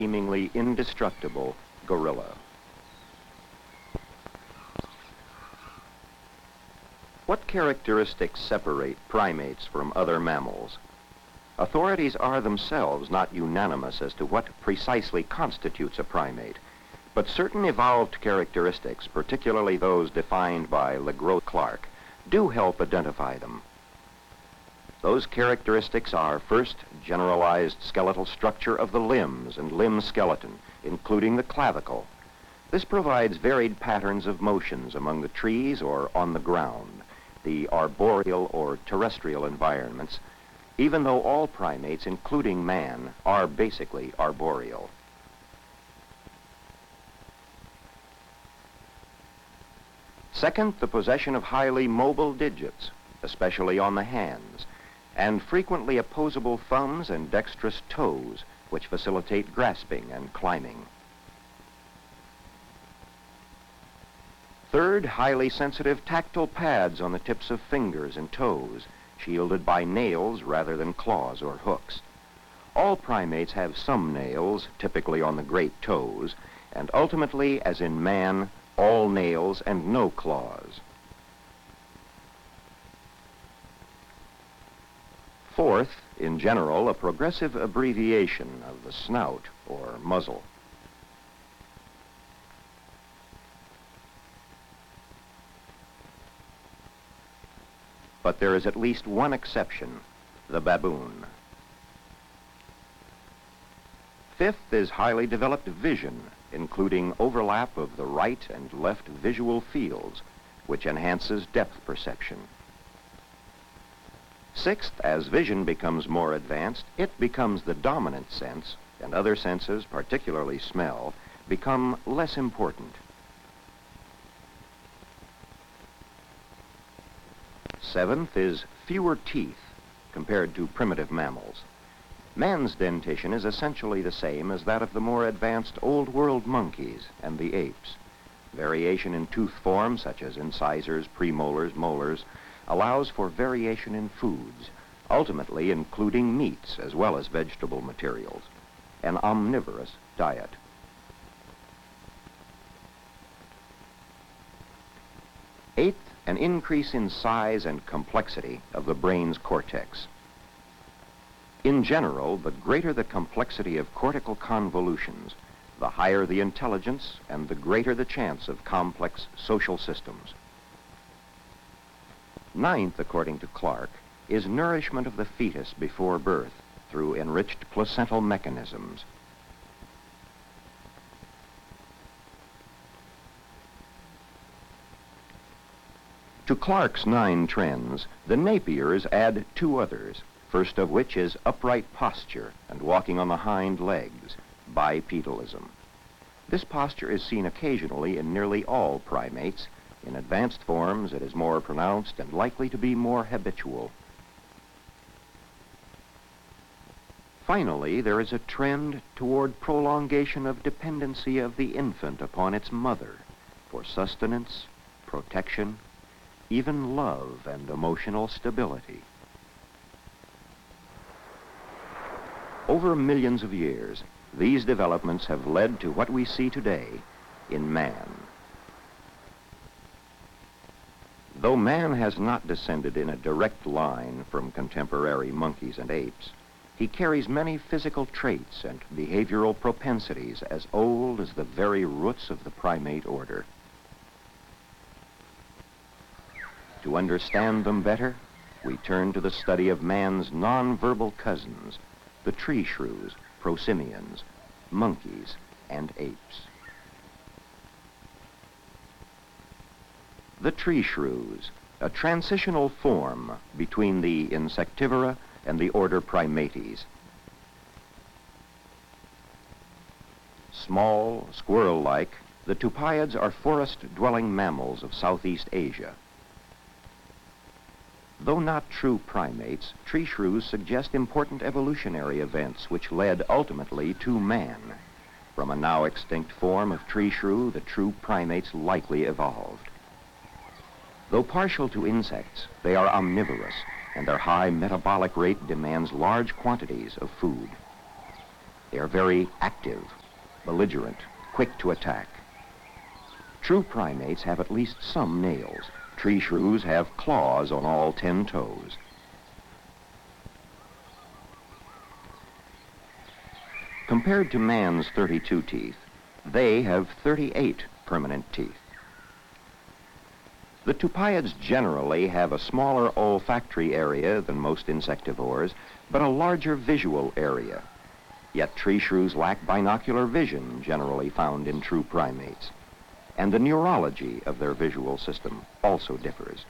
seemingly indestructible gorilla. What characteristics separate primates from other mammals? Authorities are themselves not unanimous as to what precisely constitutes a primate, but certain evolved characteristics, particularly those defined by LeGros-Clark, do help identify them. Those characteristics are, first, generalized skeletal structure of the limbs and limb skeleton, including the clavicle. This provides varied patterns of motions among the trees or on the ground, the arboreal or terrestrial environments, even though all primates, including man, are basically arboreal. Second, the possession of highly mobile digits, especially on the hands, and frequently opposable thumbs and dexterous toes, which facilitate grasping and climbing. Third, highly sensitive tactile pads on the tips of fingers and toes, shielded by nails rather than claws or hooks. All primates have some nails, typically on the great toes, and ultimately, as in man, all nails and no claws. Fourth, in general, a progressive abbreviation of the snout or muzzle. But there is at least one exception, the baboon. Fifth is highly developed vision, including overlap of the right and left visual fields, which enhances depth perception. Sixth, as vision becomes more advanced, it becomes the dominant sense, and other senses, particularly smell, become less important. Seventh is fewer teeth compared to primitive mammals. Man's dentition is essentially the same as that of the more advanced Old World monkeys and the apes. Variation in tooth form, such as incisors, premolars, molars, allows for variation in foods, ultimately including meats as well as vegetable materials, an omnivorous diet. Eighth, an increase in size and complexity of the brain's cortex. In general, the greater the complexity of cortical convolutions, the higher the intelligence and the greater the chance of complex social systems. Ninth, according to Clark, is nourishment of the fetus before birth through enriched placental mechanisms. To Clark's 9 trends, the Napiers add 2 others, first of which is upright posture and walking on the hind legs, bipedalism. This posture is seen occasionally in nearly all primates. In advanced forms, it is more pronounced and likely to be more habitual. Finally, there is a trend toward prolongation of dependency of the infant upon its mother for sustenance, protection, even love and emotional stability. Over millions of years, these developments have led to what we see today in man. Though man has not descended in a direct line from contemporary monkeys and apes, he carries many physical traits and behavioral propensities as old as the very roots of the primate order. To understand them better, we turn to the study of man's nonverbal cousins, the tree shrews, prosimians, monkeys, and apes. The tree shrews, a transitional form between the Insectivora and the order Primates. Small, squirrel-like, the tupaiids are forest-dwelling mammals of Southeast Asia. Though not true primates, tree shrews suggest important evolutionary events which led ultimately to man. From a now extinct form of tree shrew, the true primates likely evolved. Though partial to insects, they are omnivorous, and their high metabolic rate demands large quantities of food. They are very active, belligerent, quick to attack. True primates have at least some nails. Tree shrews have claws on all 10 toes. Compared to man's 32 teeth, they have 38 permanent teeth. The tupaiids generally have a smaller olfactory area than most insectivores, but a larger visual area. Yet tree shrews lack binocular vision generally found in true primates, and the neurology of their visual system also differs.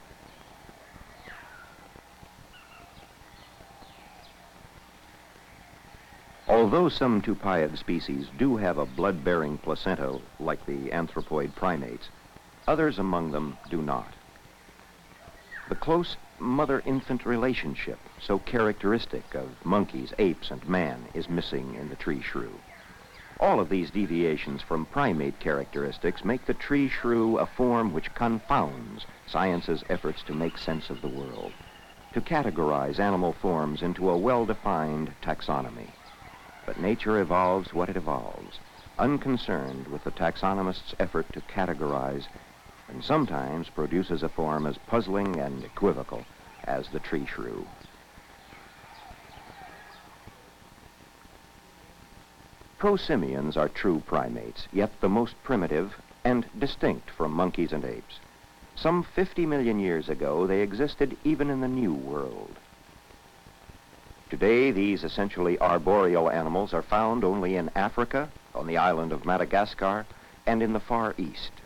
Although some tupaiid species do have a blood-bearing placenta like the anthropoid primates, others among them do not. The close mother-infant relationship, so characteristic of monkeys, apes, and man, is missing in the tree shrew. All of these deviations from primate characteristics make the tree shrew a form which confounds science's efforts to make sense of the world, to categorize animal forms into a well-defined taxonomy. But nature evolves what it evolves, unconcerned with the taxonomist's effort to categorize, and sometimes produces a form as puzzling and equivocal as the tree shrew. Prosimians are true primates, yet the most primitive and distinct from monkeys and apes. Some 50 million years ago, they existed even in the New World. Today, these essentially arboreal animals are found only in Africa, on the island of Madagascar, and in the Far East.